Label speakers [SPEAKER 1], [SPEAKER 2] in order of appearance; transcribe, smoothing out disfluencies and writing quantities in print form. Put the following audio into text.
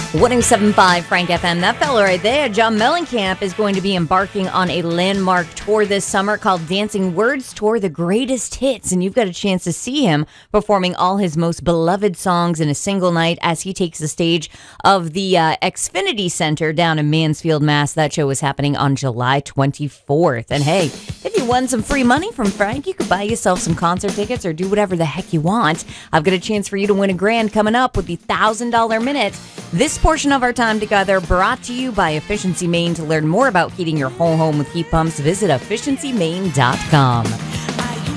[SPEAKER 1] 1075 Frank FM. That fella right there, John Mellencamp, is going to be embarking on a landmark tour this summer called Dancing Words Tour, the greatest hits. And you've got a chance to see him performing all his most beloved songs in a single night as he takes the stage of the Xfinity Center down in Mansfield, Mass. That show is happening on July 24th. And hey, if you won some free money from Frank, you could buy yourself some concert tickets or do whatever the heck you want. I've got a chance for you to win $1,000 coming up with the $1,000 Minute. This portion of our time together brought to you by Efficiency Maine. To learn more about heating your whole home with heat pumps, visit efficiencymaine.com.